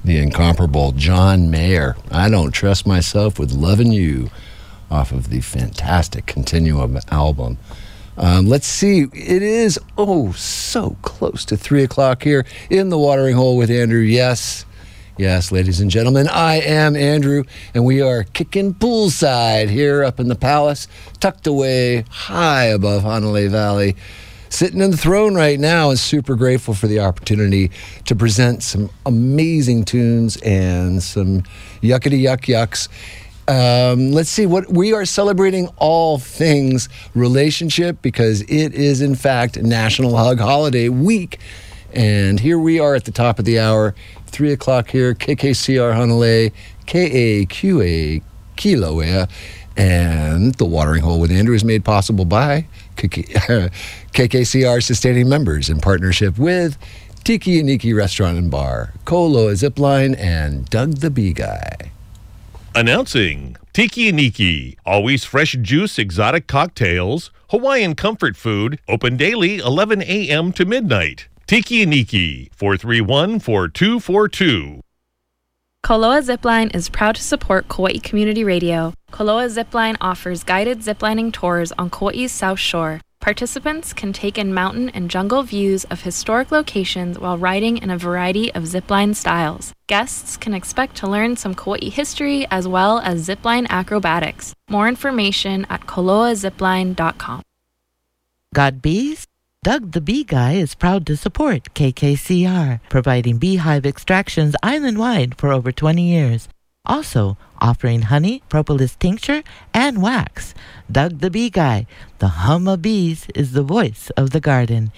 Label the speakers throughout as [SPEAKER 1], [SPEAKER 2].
[SPEAKER 1] the incomparable John Mayer. I Don't Trust Myself with Lovin' You, off of the fantastic Continuum album. Let's see. It is, so close to 3 o'clock here in the Watering Hole with Andrew. Yes, ladies and gentlemen, I am Andrew, and we are kicking poolside here up in the palace, tucked away high above Hanalei Valley, sitting in the throne right now, and super grateful for the opportunity to present some amazing tunes and some yuckity yucks. Let's see what we are celebrating, all things relationship, because it is in fact National Hug Holiday Week. And here we are at the top of the hour, 3 o'clock here, KKCR Hanalei, KAQA Kilauea, and the Watering Hole with Andrew is made possible by KKCR sustaining members in partnership with Tiki Aniki Restaurant and Bar, Koloa Zipline, and Doug the Bee Guy.
[SPEAKER 2] Announcing Tiki Aniki, always fresh juice, exotic cocktails, Hawaiian comfort food, open daily 11 a.m. to midnight. Tiki Aniki, 431-4242.
[SPEAKER 3] Koloa Zipline is proud to support Kauai Community Radio. Koloa Zipline offers guided ziplining tours on Kauai's South Shore. Participants can take in mountain and jungle views of historic locations while riding in a variety of zipline styles. Guests can expect to learn some Kauai history as well as zipline acrobatics. More information at koloazipline.com.
[SPEAKER 4] Got bees? Doug the Bee Guy is proud to support KKCR, providing beehive extractions island-wide for over 20 years. Also offering honey, propolis tincture, and wax. Doug the Bee Guy, the hum of bees, is the voice of the garden.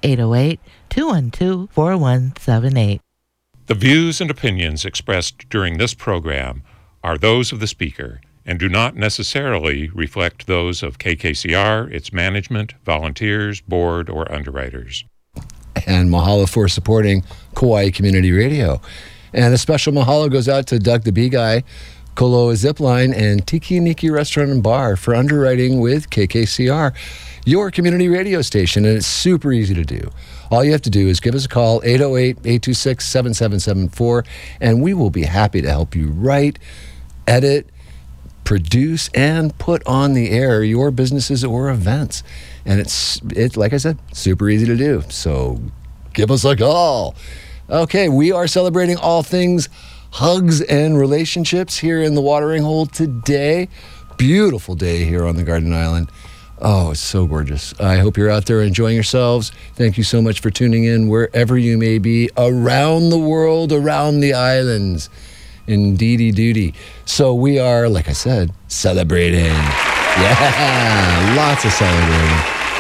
[SPEAKER 4] 808-212-4178.
[SPEAKER 5] The views and opinions expressed during this program are those of the speaker and do not necessarily reflect those of KKCR, its management, volunteers, board, or underwriters.
[SPEAKER 1] And mahalo for supporting Kauai Community Radio. And a special mahalo goes out to Doug the Bee Guy, Koloa Zipline, and Tiki Aniki Restaurant and Bar for underwriting with KKCR, your community radio station, and it's super easy to do. All you have to do is give us a call, 808-826-7774, and we will be happy to help you write, edit, produce, and put on the air your businesses or events. And it's like I said, super easy to do. So give us a call. Okay, we are celebrating all things hugs and relationships here in the Watering Hole today. Beautiful day here on the Garden Island. Oh, it's so gorgeous. I hope you're out there enjoying yourselves. Thank you so much for tuning in wherever you may be around the world, around the islands. Indeedy duty. So we are, like I said, celebrating. Yeah, lots of celebrating.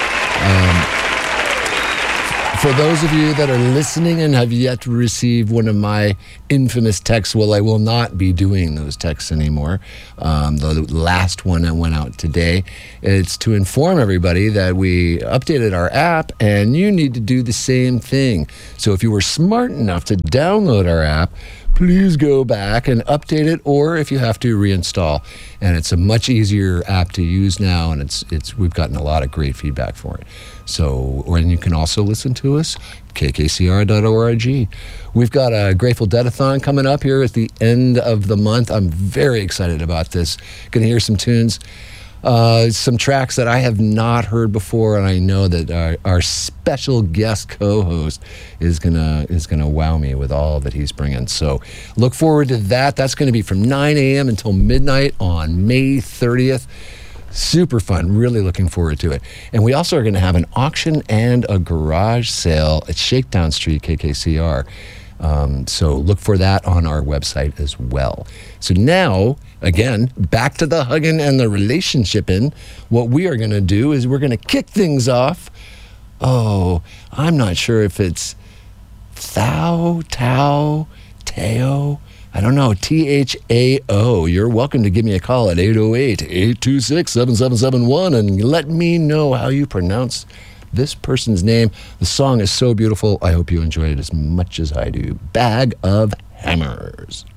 [SPEAKER 1] For those of you that are listening and have yet to receive one of my infamous texts, well, I will not be doing those texts anymore. The last one that went out today, it's to inform everybody that we updated our app and you need to do the same thing. So if you were smart enough to download our app, please go back and update it, or if you have to, reinstall. And it's a much easier app to use now, and we've gotten a lot of great feedback for it. So, and you can also listen to us, kkcr.org. We've got a Grateful Deadathon coming up here at the end of the month. I'm very excited about this. Going to hear some tunes, some tracks that I have not heard before, and I know that our special guest co-host is gonna wow me with all that he's bringing. So look forward to that. That's going to be from 9 a.m. until midnight on May 30th. Super fun. Really looking forward to it. And we also are going to have an auction and a garage sale at Shakedown Street, KKCR. So look for that on our website as well. So now, again, back to the hugging and the relationshiping. What we are going to do is we're going to kick things off. Oh, I'm not sure if it's Tao, Teo. I don't know, Thao. You're welcome to give me a call at 808-826-7771 and let me know how you pronounce this person's name. The song is so beautiful. I hope you enjoy it as much as I do. Bag of Hammers.